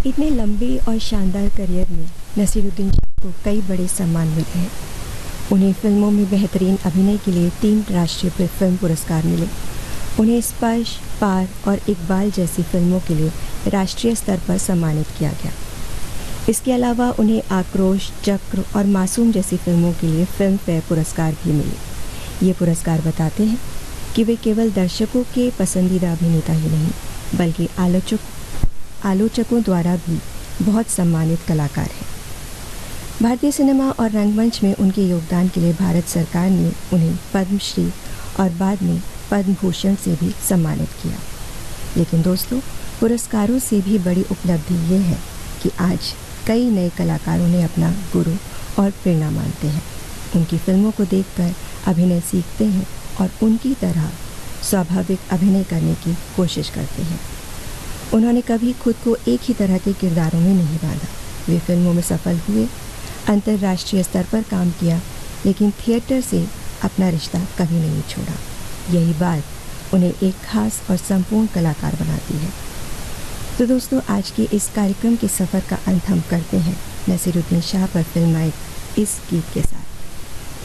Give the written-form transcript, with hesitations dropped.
इतने लंबे और शानदार करियर में नसीरुद्दीन शाह को कई बड़े सम्मान मिले हैं। उन्हें फिल्मों में बेहतरीन अभिनय के लिए 3 राष्ट्रीय फिल्म पुरस्कार मिले। उन्हें स्पर्श, पार और इकबाल जैसी फिल्मों के लिए राष्ट्रीय स्तर पर सम्मानित किया गया। इसके अलावा उन्हें आक्रोश, चक्र और मासूम जैसी फिल्मों के लिए फिल्म फेयर पुरस्कार भी मिले। ये पुरस्कार बताते हैं कि वे केवल दर्शकों के पसंदीदा अभिनेता ही नहीं, बल्कि आलोचकों द्वारा भी बहुत सम्मानित कलाकार हैं। भारतीय सिनेमा और रंगमंच में उनके योगदान के लिए भारत सरकार ने उन्हें पद्मश्री और बाद में पद्म भूषण से भी सम्मानित किया। लेकिन दोस्तों, पुरस्कारों से भी बड़ी उपलब्धि ये है कि आज कई नए कलाकार उन्हें अपना गुरु और प्रेरणा मानते हैं। उनकी फिल्मों को देखकर अभिनय सीखते हैं और उनकी तरह स्वाभाविक अभिनय करने की कोशिश करते हैं। उन्होंने कभी खुद को एक ही तरह के किरदारों में नहीं बांधा। वे फिल्मों में सफल हुए, अंतर्राष्ट्रीय स्तर पर काम किया, लेकिन थिएटर से अपना रिश्ता कभी नहीं छोड़ा। यही बात उन्हें एक खास और संपूर्ण कलाकार बनाती है। तो दोस्तों, आज के इस कार्यक्रम के सफ़र का अंत हम करते हैं नसीरुद्दीन शाह पर फिल्माए इस गीत के साथ।